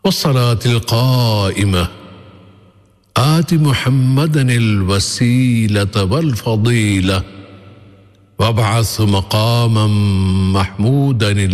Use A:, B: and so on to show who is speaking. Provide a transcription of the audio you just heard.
A: वस्सलातिल क़ाइमा आति मुहम्मदनिल वसीलता वल फ़दीला वबअस मक़ामम महमूदन